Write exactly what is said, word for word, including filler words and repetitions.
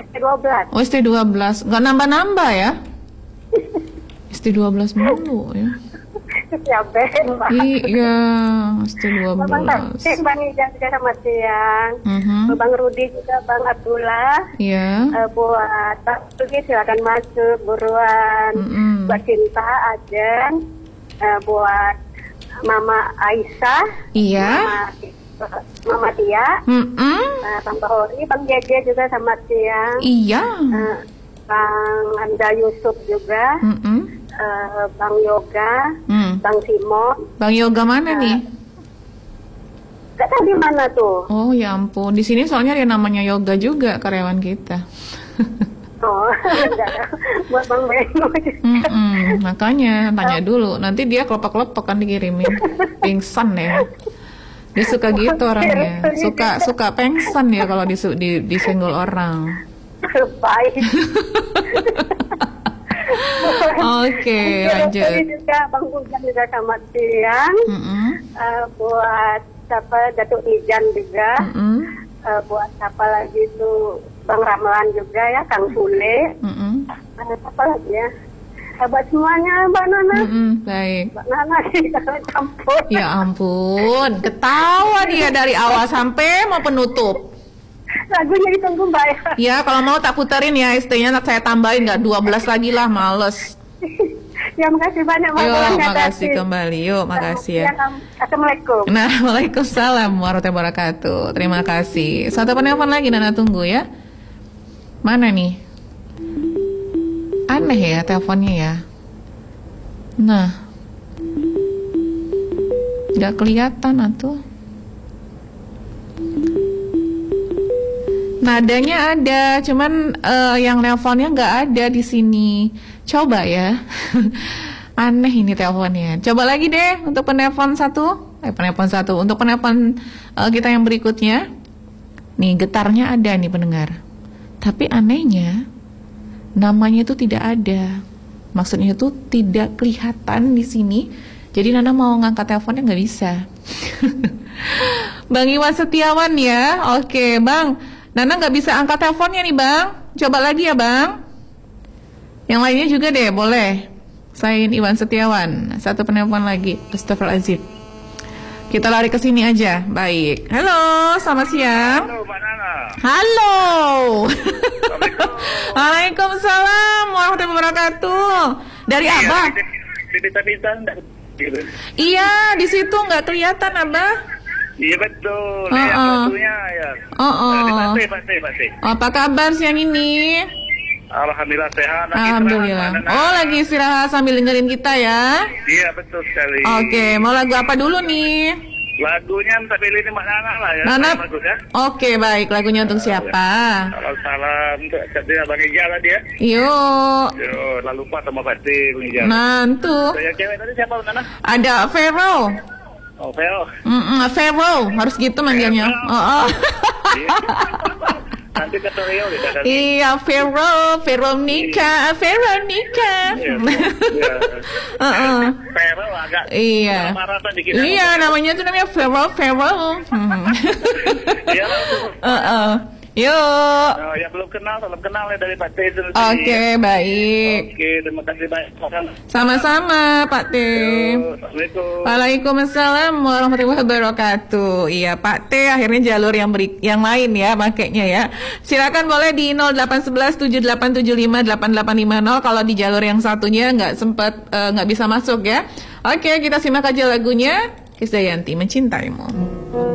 S T dua belas. Oh, S T dua belas. Nggak nambah-nambah ya? S T dua belas mulu ya. Ya, Ben, Pak. Iya, S T dua Bang belas. Tasik, Bang Ijan juga sama siang. Mhm. Bang Rudi juga, Bang Abdullah. Iya. Eh, buat Pak Rudi silakan masuk buruan. Mm-mm. Buat Cinta, Ajen. Eh, buat Mama Aisyah. Iya. Mama, Mama Tia. Mm-mm. Eh, Bang Bahori, Bang Jeje juga sama siang. Iya. Eh, Bang Anda Yusuf juga. Mm-mm. Eh, Bang Yoga. Hmm. Bang Simon. Bang Yoga mana nih? Gak tahu di mana tuh. Oh ya ampun, di sini soalnya ada namanya Yoga juga karyawan kita. Oh, enggak. Buat Bang Beno. Mm-mm, makanya tanya dulu, nanti dia kelopak-kelopak kan dikirimin, pingsan ya. Dia suka gitu orangnya, suka suka pengsan ya kalau disu, di, disenggol orang. Baik. Oke, lanjut. Tadi juga Bang Hujan juga selamat siang. Mm-mm. Eh, buat siapa Datuk Ijan juga. Mm-mm. Eh, buat siapa lagi tuh Bang Ramlan juga ya, Kang Sule. Mm-mm. Eh, siapa lagi ya? Eh, buat semuanya Mbak Nana. Mm-mm, baik. Mbak Nana sih kalau campur. Ya ampun, ketawa dia dari awal sampai mau penutup. Lagunya ditunggu Mbak ya. Ya, kalau mau tak puterin ya S T-nya saya tambahin nggak dua belas lagi lah, males. Ya makasih banyak Mbak. Yuk, makasih kembali. Yuk, makasih ya. Assalamualaikum. Nah, waalaikumsalam warahmatullahi wabarakatuh. Terima kasih. Satu penelpon lagi, Nana tunggu ya. Mana nih? Aneh ya teleponnya ya. Nah, nggak kelihatan atuh. Nadanya ada, cuman uh, yang nelponnya nggak ada di sini. Coba ya. Aneh ini teleponnya. Coba lagi deh untuk penelpon satu. Eh, penelpon satu. Untuk penelpon uh, kita yang berikutnya. Nih, getarnya ada nih pendengar. Tapi anehnya, namanya itu tidak ada. Maksudnya itu tidak kelihatan di sini. Jadi Nana mau ngangkat teleponnya nggak bisa. Bang Iwan Setiawan ya. Oke, Bang. Nana nggak bisa angkat teleponnya nih Bang. Coba lagi ya Bang. Yang lainnya juga deh boleh. Saya Iwan Setiawan. Satu penelpon lagi. Astagfirullahaladzim. Kita lari ke sini aja. Baik. Halo, selamat siang. Halo Mbak Nana. Halo. Assalamualaikum. Waalaikumsalam warahmatullahi wabarakatuh. Dari Abah. Bisa-bisa enggak? Iya, di situ nggak kelihatan Abah. Iya betul. Oh, Yang oh. satunya ya. Oh, oh. Pasti, pasti, pasti. Apa kabar siang ini? Alhamdulillah sehat. Lagi Alhamdulillah. istirahat, Mbak Nana. Oh, lagi istirahat sambil dengerin kita ya. Iya betul sekali. Oke, mau lagu apa dulu nih? Lagunya minta pilih ini Mbak Nana lah ya. Nana. Bagus ya. Oke, baik. Lagunya untuk siapa? Salam-salam untuk dia Bang Ijal tadi ya. Yuk. Yo, lalu lupa sama Pasti Bang Ijal. Nantu. Yang cewek tadi siapa Mbak Nana? Ada Vero. Oh, Vero. Mm-mm, Vero. Harus gitu manggilnya. Oh, oh. Nanti ke Toreo kita kan. Iya, Vero, Veronica, Veronica. Iya. Iya. Heeh. Vero agak Iya. marah tadi kita. Iya, namanya tuh namanya Vero, Vero. Hmm. Iya langsung. Heeh. Yuk. Oh, yang belum kenal, salam kenal ya dari Pak T. Oke, baik. Oke, terima kasih banyak. Sama-sama, Pak T. Yo, Assalamualaikum. Waalaikumsalam warahmatullahi wabarakatuh. Iya, Pak T akhirnya jalur yang beri, yang lain ya makanya ya. Silakan boleh di nol delapan satu satu tujuh delapan tujuh lima delapan delapan lima nol kalau di jalur yang satunya nggak sempat eh, nggak bisa masuk ya. Oke, kita simak aja lagunya Krisdayanti Mencintaimu.